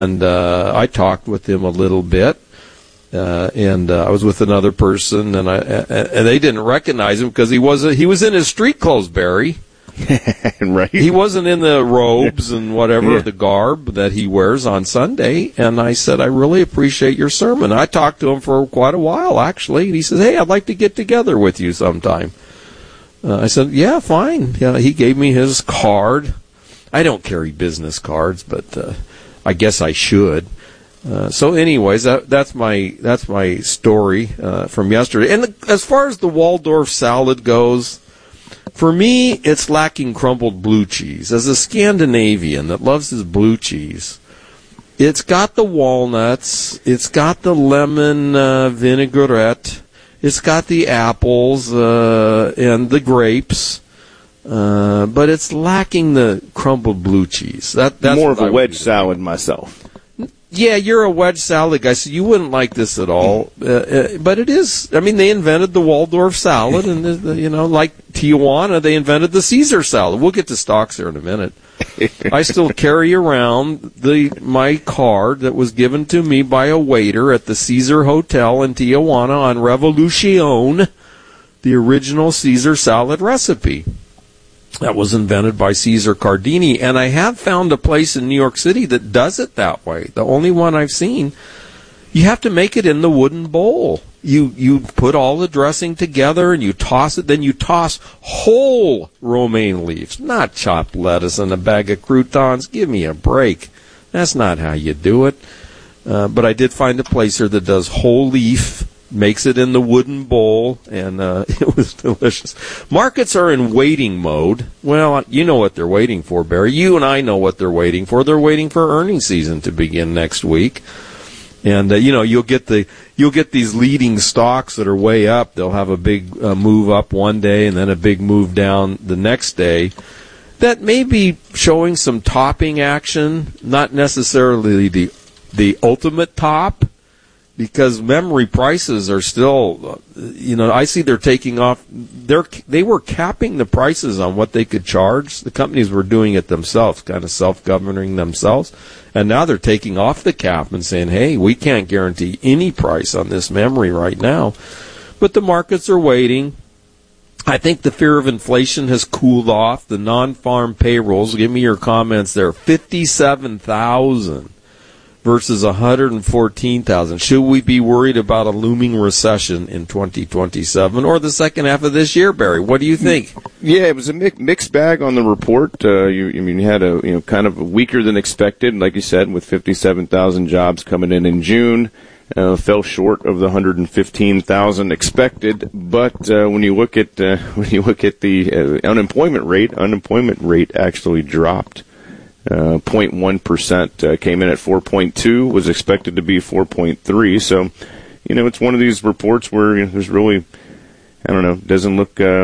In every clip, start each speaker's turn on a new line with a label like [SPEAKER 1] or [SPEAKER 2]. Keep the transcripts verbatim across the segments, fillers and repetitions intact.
[SPEAKER 1] and uh, I talked with him a little bit. Uh, and uh, I was with another person, and I and they didn't recognize him because he was a, he was in his street clothes, Barry.
[SPEAKER 2] Right.
[SPEAKER 1] He wasn't in the robes and whatever,
[SPEAKER 2] Yeah.
[SPEAKER 1] the garb that he wears on Sunday. And I said, I really appreciate your sermon. I talked to him for quite a while, actually. And he says, hey, I'd like to get together with you sometime. Uh, I said, yeah, fine. Yeah, he gave me his card. I don't carry business cards, but uh, I guess I should. Uh, so, anyways, that, that's my that's my story uh, from yesterday. And the, as far as the Waldorf salad goes, for me, it's lacking crumbled blue cheese. As a Scandinavian that loves his blue cheese, it's got the walnuts, it's got the lemon uh, vinaigrette, it's got the apples uh, and the grapes, uh, but it's lacking the crumbled blue cheese. That that's
[SPEAKER 2] More of
[SPEAKER 1] what
[SPEAKER 2] a
[SPEAKER 1] I
[SPEAKER 2] wedge
[SPEAKER 1] would
[SPEAKER 2] salad myself.
[SPEAKER 1] Yeah, you're a wedge salad guy, so you wouldn't like this at all. Uh, uh, but it is. I mean, they invented the Waldorf salad, and the, the, you know, like Tijuana, they invented the Caesar salad. We'll get to stocks here in a minute. I still carry around the my card that was given to me by a waiter at the Caesar Hotel in Tijuana on Revolucion, the original Caesar salad recipe. That was invented by Caesar Cardini, and I have found a place in New York City that does it that way. The only one I've seen. You have to make it in the wooden bowl. You you put all the dressing together and you toss it. Then you toss whole romaine leaves, not chopped lettuce and a bag of croutons. Give me a break. That's not how you do it. Uh, but I did find a place here that does whole leaf. Makes it in the wooden bowl, and uh, it was delicious. Markets are in waiting mode. Well, you know what they're waiting for, Barry. You and I know what they're waiting for. They're waiting for earnings season to begin next week. And, uh, you know, you'll get the you'll get these leading stocks that are way up. They'll have a big uh, move up one day and then a big move down the next day. That may be showing some topping action, not necessarily the the ultimate top. Because memory prices are still, you know, I see they're taking off. They're they were capping the prices on what they could charge. The companies were doing it themselves, kind of self-governing themselves, and now they're taking off the cap and saying, "Hey, we can't guarantee any price on this memory right now." But the markets are waiting. I think the fear of inflation has cooled off. The non-farm payrolls. Give me your comments there. Fifty-seven thousand. Versus one hundred fourteen thousand. Should we be worried about a looming recession in twenty twenty-seven or the second half of this year, Barry? What do you think?
[SPEAKER 2] Yeah, it was a mi- mixed bag on the report. Uh, you, I mean, you had a you know kind of weaker than expected, like you said, with fifty-seven thousand jobs coming in in June. Uh, fell short of the one hundred fifteen thousand expected. But uh, when you look at uh, when you look at the uh, unemployment rate, unemployment rate actually dropped. Uh, zero point one percent uh, came in at four point two, was expected to be four point three. So, you know, it's one of these reports where you know, there's really, I don't know, doesn't look, uh,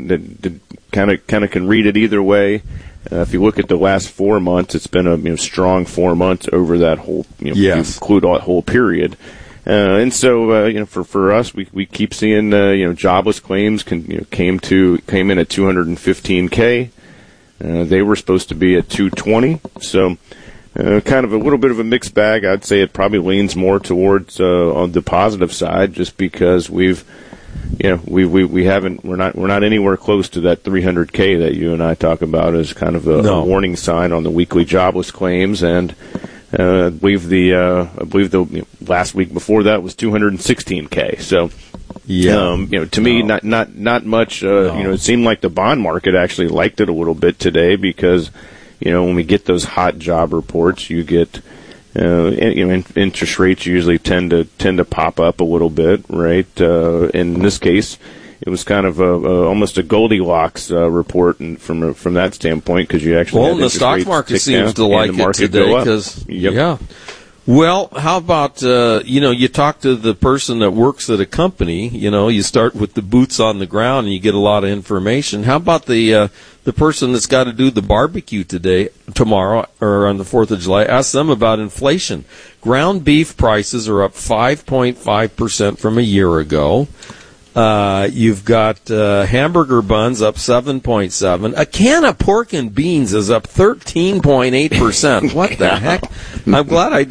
[SPEAKER 2] kind of kind of can read it either way. Uh, if you look at the last four months, it's been a you know, strong four months over that whole, you know,
[SPEAKER 1] yes.
[SPEAKER 2] if you include that whole period. Uh, and so, uh, you know, for, for us, we, we keep seeing, uh, you know, jobless claims can, you know, came to, came in at two hundred fifteen K. Uh, they were supposed to be at two twenty, so uh, kind of a little bit of a mixed bag. I'd say it probably leans more towards uh, on the positive side, just because we've, you know, we we we haven't we're not we're not anywhere close to that three hundred K that you and I talk about as kind of a,
[SPEAKER 1] no.
[SPEAKER 2] a warning sign on the weekly jobless claims, and uh, I believe the uh, I believe the you know, last week before that was two hundred sixteen K. So.
[SPEAKER 1] Yeah,
[SPEAKER 2] um, you know, to me,
[SPEAKER 1] no.
[SPEAKER 2] not not not much. Uh,
[SPEAKER 1] no.
[SPEAKER 2] You know, it seemed like the bond market actually liked it a little bit today because, you know, when we get those hot job reports, you get, uh, you know, in, interest rates usually tend to tend to pop up a little bit, right? Uh, in this case, it was kind of a, a almost a Goldilocks uh, report, and from from that standpoint, because you actually
[SPEAKER 1] well,
[SPEAKER 2] had
[SPEAKER 1] and the stock market seems to like it today because
[SPEAKER 2] yep.
[SPEAKER 1] yeah. Well, how about, uh, you know, you talk to the person that works at a company, you know, you start with the boots on the ground and you get a lot of information. How about the uh, the person that's got to do the barbecue today, tomorrow, or on the fourth of July? Ask them about inflation. Ground beef prices are up five point five percent from a year ago. Uh, you've got uh, hamburger buns up seven point seven. A can of pork and beans is up thirteen point eight percent. What the heck? I'm glad I